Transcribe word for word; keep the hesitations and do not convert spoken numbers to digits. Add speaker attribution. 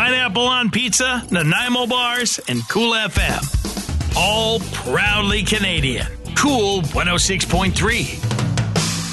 Speaker 1: Pineapple on Pizza, Nanaimo Bars, and Cool F M. All proudly Canadian. Cool one oh six point three.